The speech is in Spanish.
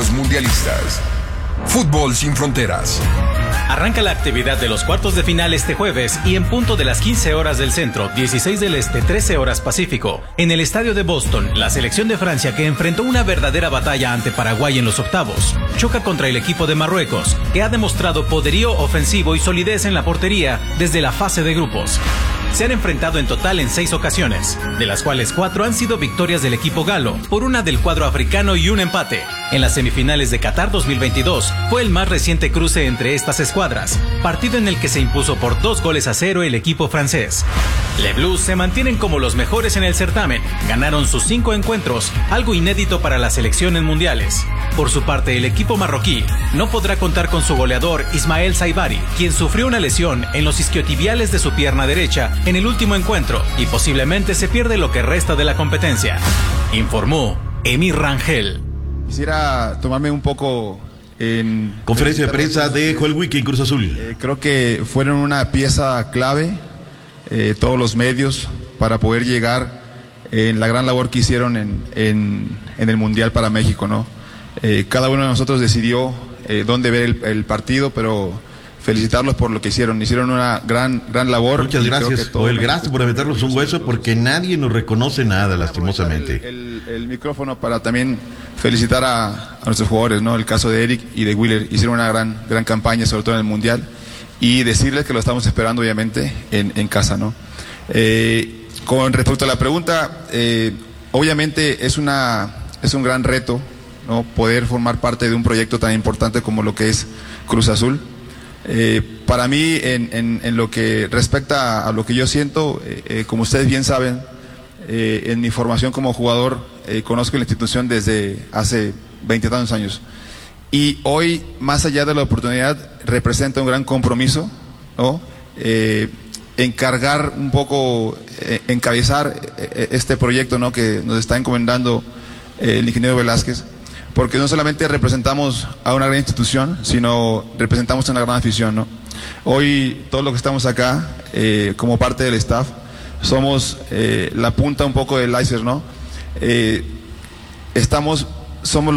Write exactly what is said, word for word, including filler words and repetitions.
clásicos mundialistas. Fútbol sin fronteras. Arranca la actividad de los cuartos de final este jueves y en punto de las quince horas del centro, dieciséis del este, trece horas pacífico. En el estadio de Boston, la selección de Francia, que enfrentó una verdadera batalla ante Paraguay en los octavos, choca contra el equipo de Marruecos, que ha demostrado poderío ofensivo y solidez en la portería desde la fase de grupos. Se han enfrentado en total en seis ocasiones, de las cuales cuatro han sido victorias del equipo galo, por una del cuadro africano y un empate. En las semifinales de Qatar dos mil veintidós fue el más reciente cruce entre estas escuadras, partido en el que se impuso por dos goles a cero el equipo francés. Les Blues se mantienen como los mejores en el certamen, ganaron sus cinco encuentros, algo inédito para la selección en mundiales. Por su parte, el equipo marroquí no podrá contar con su goleador Ismael Saibari, quien sufrió una lesión en los isquiotibiales de su pierna derecha en el último encuentro y posiblemente se pierde lo que resta de la competencia, informó Emir Rangel. Quisiera tomarme un poco en... Conferencia de prensa de Joel Wiki en Cruz Azul. Eh, creo que fueron una pieza clave eh, todos los medios para poder llegar en la gran labor que hicieron en, en, en el Mundial para México, ¿no? Eh, cada uno de nosotros decidió eh, dónde ver el, el partido, pero felicitarlos por lo que hicieron. Hicieron una gran gran labor. Muchas gracias, Joel, gracias por meternos un hueso, porque nadie nos reconoce nada, lastimosamente. El, el, el micrófono para también felicitar a, a nuestros jugadores, ¿no? El caso de Eric y de Willer, hicieron una gran gran campaña, sobre todo en el Mundial, y decirles que lo estamos esperando, obviamente, en, en casa, ¿no? Eh, con respecto a la pregunta, eh, obviamente es, una, es un gran reto, ¿no? Poder formar parte de un proyecto tan importante como lo que es Cruz Azul. Eh, para mí, en, en, en lo que respecta a lo que yo siento, eh, eh, como ustedes bien saben, eh, en mi formación como jugador, eh, conozco la institución desde hace veinte tantos años. Y hoy, más allá de la oportunidad, representa un gran compromiso, ¿no? Eh, encargar un poco, eh, encabezar eh, este proyecto, ¿no? Que nos está encomendando eh, el ingeniero Velázquez. Porque no solamente representamos a una gran institución, sino representamos a una gran afición, ¿no? Hoy, todos los que estamos acá, eh, como parte del staff, somos eh, la punta un poco del iceberg, ¿no? Eh, estamos, somos